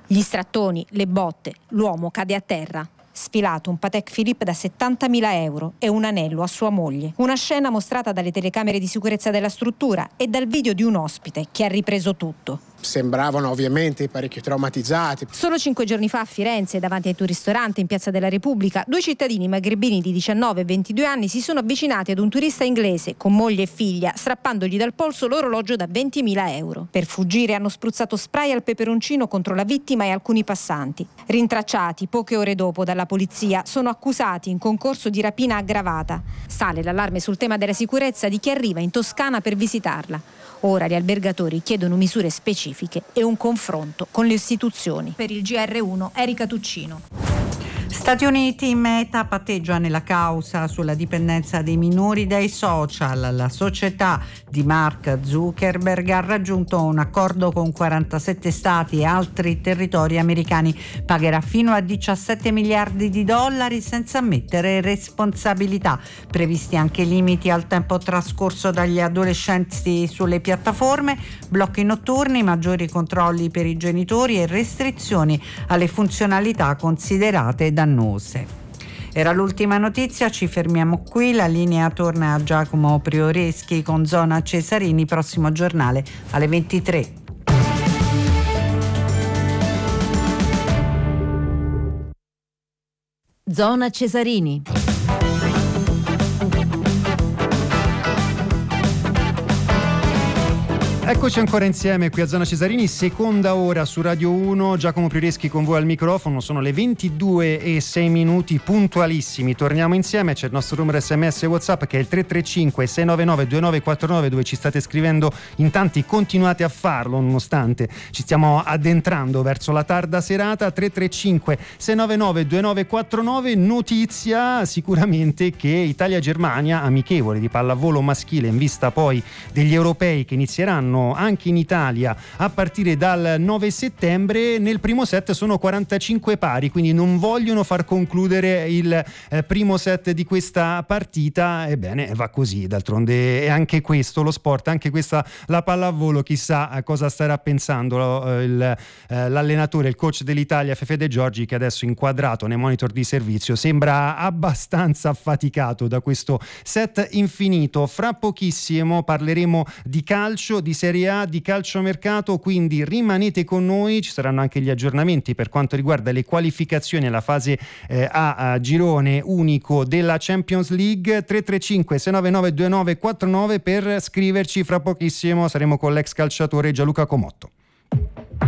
Gli strattoni, le botte, l'uomo cade a terra. Sfilato un Patek Philippe da 70.000 euro e un anello a sua moglie. Una scena mostrata dalle telecamere di sicurezza della struttura e dal video di un ospite che ha ripreso tutto. Sembravano ovviamente parecchio traumatizzati. Solo 5 giorni fa a Firenze, davanti al tuo ristorante in Piazza della Repubblica, 2 cittadini magrebini di 19 e 22 anni si sono avvicinati ad un turista inglese con moglie e figlia, strappandogli dal polso l'orologio da 20.000 euro. Per fuggire hanno spruzzato spray al peperoncino contro la vittima e alcuni passanti. Rintracciati poche ore dopo dalla polizia, sono accusati in concorso di rapina aggravata. Sale l'allarme sul tema della sicurezza di chi arriva in Toscana per visitarla. Ora gli albergatori chiedono misure specifiche e un confronto con le istituzioni. Per il GR1, Erika Tuccino. Stati Uniti, Meta patteggia nella causa sulla dipendenza dei minori dai social. La società di Mark Zuckerberg ha raggiunto un accordo con 47 stati e altri territori americani. Pagherà fino a 17 miliardi di dollari senza ammettere responsabilità. Previsti anche limiti al tempo trascorso dagli adolescenti sulle piattaforme, blocchi notturni, maggiori controlli per i genitori e restrizioni alle funzionalità considerate dannose. Era l'ultima notizia, ci fermiamo qui, la linea torna a Giacomo Prioreschi con Zona Cesarini, prossimo giornale alle 23. Zona Cesarini. Eccoci ancora insieme qui a Zona Cesarini, seconda ora su Radio 1, Giacomo Prioreschi con voi al microfono, sono le 22:06 puntualissimi, torniamo insieme, c'è il nostro numero SMS e WhatsApp che è il 335 699 2949 dove ci state scrivendo in tanti, continuate a farlo nonostante ci stiamo addentrando verso la tarda serata. 335 699 2949, notizia sicuramente che Italia-Germania, amichevole di pallavolo maschile in vista poi degli europei che inizieranno anche in Italia a partire dal 9 settembre, nel primo set sono 45 pari, quindi non vogliono far concludere il primo set di questa partita. Ebbene, va così, d'altronde è anche questo lo sport, anche questa la pallavolo, chissà cosa starà pensando l'allenatore, il coach dell'Italia Fefe De Giorgi, che adesso inquadrato nei monitor di servizio sembra abbastanza affaticato da questo set infinito. Fra pochissimo parleremo di calcio, di Serie A, di calciomercato, quindi rimanete con noi, ci saranno anche gli aggiornamenti per quanto riguarda le qualificazioni alla fase a girone unico della Champions League. 335 699 2949 per scriverci, fra pochissimo saremo con l'ex calciatore Gianluca Comotto.